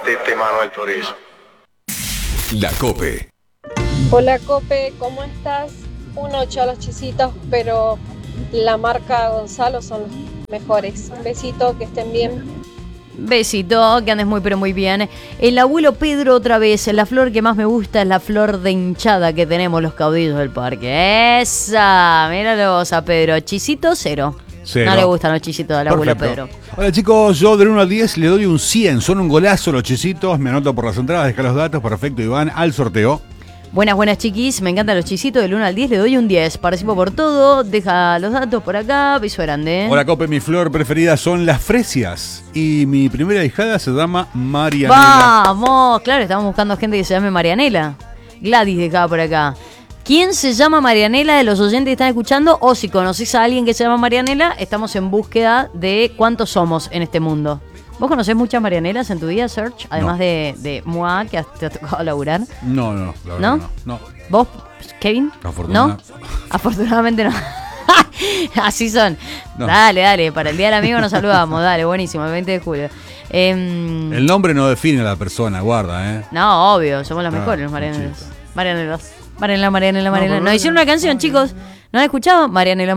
Batiste Manuel Turizo. La COPE. Hola Cope, ¿cómo estás? Un 8 a los chisitos, pero la marca Gonzalo son los mejores. Un besito, que estén bien. Besito, que andes muy pero muy bien. El abuelo Pedro otra vez. La flor que más me gusta es la flor de hinchada que tenemos los caudillos del parque. ¡Esa! Míralo vos a Pedro. Chisito, cero. No le gustan los chisitos del abuelo Pedro. Hola chicos, yo del 1 al 10 le doy un 100. Son un golazo los chisitos. Me anoto por las entradas, deja los datos. Perfecto, Iván, al sorteo. Buenas chiquis, me encantan los chisitos. Del 1 al 10 le doy un 10. Participo por todo, deja los datos por acá. Beso grande. Hola Cope, mi flor preferida son las fresias. Y mi primera hijada se llama Marianela. Vamos, claro, estamos buscando gente que se llame Marianela. Gladys dejaba por acá. ¿Quién se llama Marianela de los oyentes que están escuchando? O si conocés a alguien que se llama Marianela, estamos en búsqueda de cuántos somos en este mundo. ¿Vos conocés muchas Marianelas en tu vida, Serge? Además de Moa, que te ha tocado laburar. No, la verdad no. ¿Vos, Kevin? ¿No? Afortunadamente no. Así son. No. Dale, para el Día del Amigo nos saludamos. Dale, buenísimo, el 20 de julio. El nombre no define a la persona, guarda, No, obvio, somos las mejores, los Marianelas. Marianela. Nos hicieron una canción, chicos. ¿No han escuchado? Marianela.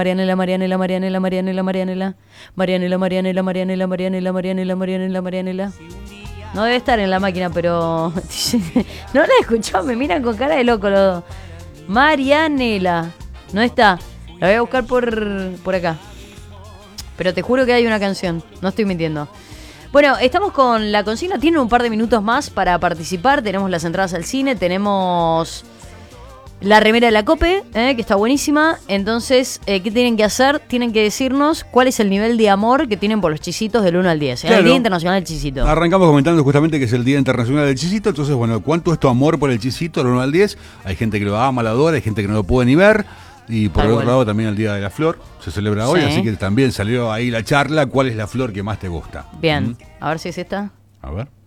No debe estar en la máquina, pero... No la escuchó, me miran con cara de loco los dos. Marianela. No está. La voy a buscar por acá. Pero te juro que hay una canción. No estoy mintiendo. Bueno, estamos con la consigna. Tienen un par de minutos más para participar. Tenemos las entradas al cine. Tenemos la remera de la COPE, que está buenísima. Entonces, ¿qué tienen que hacer? Tienen que decirnos cuál es el nivel de amor que tienen por los chisitos del 1 al 10. Claro. El Día Internacional del Chisito. Arrancamos comentando justamente que es el Día Internacional del Chisito. Entonces, bueno, ¿cuánto es tu amor por el chisito del 1 al 10? Hay gente que lo ama, lo adora. Hay gente que no lo puede ni ver. Y por el otro lado también el Día de la Flor se celebra hoy, así que también salió ahí la charla. ¿Cuál es la flor que más te gusta? Bien, a ver si es esta. A ver.